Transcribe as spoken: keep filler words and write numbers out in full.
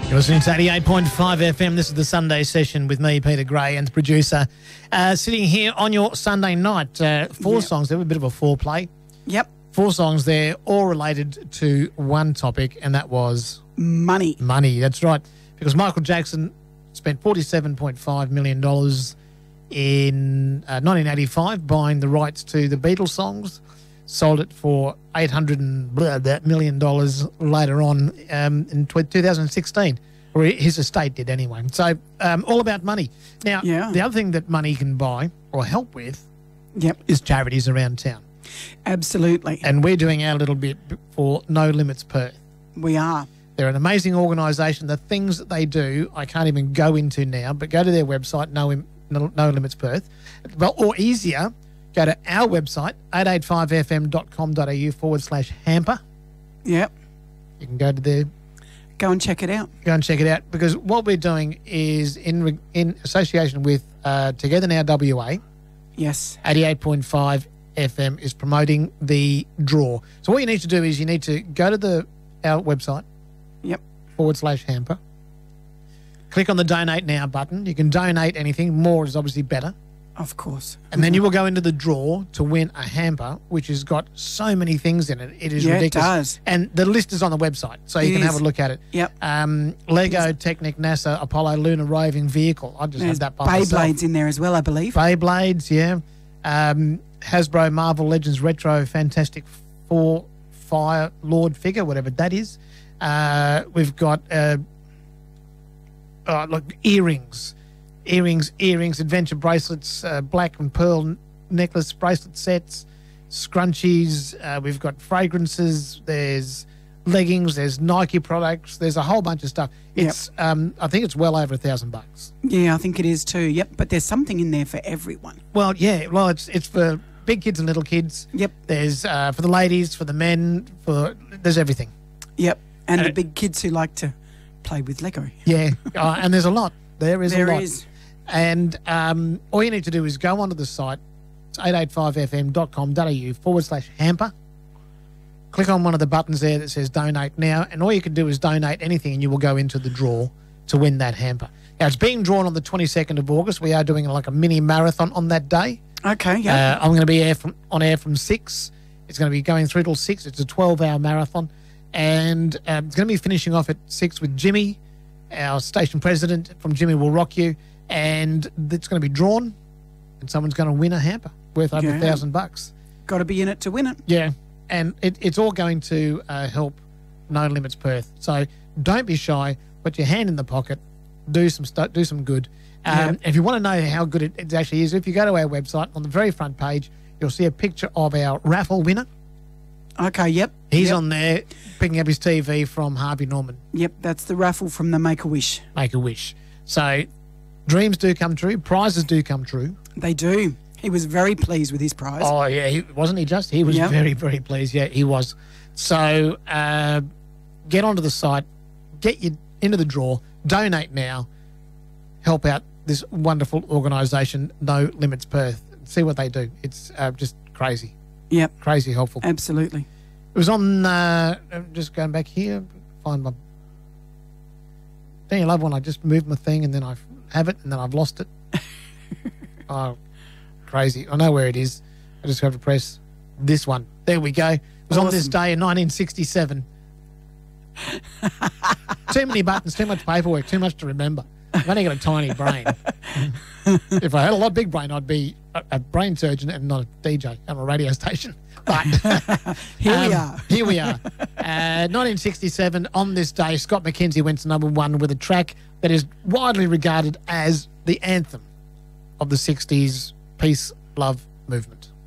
You're listening to eighty-eight point five F M. This is the Sunday session with me, Peter Gray, and the producer. Uh, sitting here on your Sunday night. Uh, four yep. songs. There were a bit of a foreplay. Yep. Four songs there, all related to one topic, and that was... Money. Money, that's right. Because Michael Jackson spent forty-seven point five million dollars in uh, nineteen eighty-five buying the rights to the Beatles songs, sold it for eight hundred million dollars later on um, in two thousand sixteen, or his estate did anyway. So um, all about money. Now, yeah. the other thing that money can buy or help with yep. is charities around town. Absolutely. And we're doing our little bit for No Limits Perth. We are. They're an amazing organisation. The things that they do, I can't even go into now, but go to their website, No, no, no Limits Perth. Well, or easier, go to our website, eight eight five f m dot com dot a u forward slash hamper. Yep. You can go to there. Go and check it out. Go and check it out, because what we're doing is in in association with uh, Together Now W A. Yes. eighty-eight point five F M is promoting the draw. So what you need to do is you need to go to the our website. Yep. Forward slash hamper. Click on the donate now button. You can donate anything. More is obviously better. Of course. And mm-hmm. then you will go into the draw to win a hamper, which has got so many things in it. It is yeah, ridiculous. It does. And the list is on the website, so you it can is. have a look at it. Yep. Um, Lego Technic NASA Apollo Lunar Roving Vehicle. I just There's had that by myself. Beyblades in there as well, I believe. Beyblades, yeah. Um, Hasbro Marvel Legends Retro Fantastic Four Fire Lord figure, whatever that is. Uh, we've got uh, uh, look earrings, earrings, earrings, adventure bracelets, uh, black and pearl necklace bracelet sets, scrunchies. Uh, we've got fragrances. There's leggings. There's Nike products. There's a whole bunch of stuff. It's yep. um, I think it's well over a thousand bucks. Yeah, I think it is too. Yep, but there's something in there for everyone. Well, yeah. Well, it's it's for big kids and little kids. Yep. There's uh, for the ladies, for the men, for there's everything. Yep. And, and the it, big kids who like to play with Lego. Yeah. uh, and there's a lot. There is there a lot. Is. And um, all you need to do is go onto the site. It's eight eight five f m dot com dot a u forward slash hamper. Click on one of the buttons there that says donate now. And all you can do is donate anything and you will go into the draw to win that hamper. Now, it's being drawn on the twenty-second of August. We are doing like a mini marathon on that day. Okay, yeah. Uh, I'm going to be air from, on air from six. It's going to be going through till six. It's a twelve-hour marathon. And um, it's going to be finishing off at six with Jimmy, our station president from Jimmy Will Rock You. And it's going to be drawn and someone's going to win a hamper worth over a yeah. thousand bucks. Got to be in it to win it. Yeah. And it, it's all going to uh, help No Limits Perth. So don't be shy. Put your hand in the pocket. Do some stu- do some good. Um, yep. If you want to know how good it, it actually is, if you go to our website, on the very front page, you'll see a picture of our raffle winner. Okay, yep. He's yep. on there picking up his T V from Harvey Norman. Yep, that's the raffle from the Make-A-Wish. Make-A-Wish. So dreams do come true. Prizes do come true. They do. He was very pleased with his prize. Oh, yeah. He, wasn't he just? He was yep. very, very pleased. Yeah, he was. So uh, get onto the site, get you into the draw, donate now, help out this wonderful organisation, No Limits Perth. See what they do. It's uh, just crazy. Yep. Crazy helpful. Absolutely. It was on, uh, just going back here, find my, don't you love when I just move my thing and then I have it and then I've lost it? Oh, crazy. I know where it is. I just have to press this one. There we go. It was awesome. On this day in nineteen sixty-seven. Too many buttons, too much paperwork, too much to remember. I've only got a tiny brain. If I had a lot big brain, I'd be a, a brain surgeon and not a D J on a radio station. But here um, we are. Here we are. Uh, nineteen sixty-seven, on this day, Scott McKenzie went to number one with a track that is widely regarded as the anthem of the sixties peace, love movement.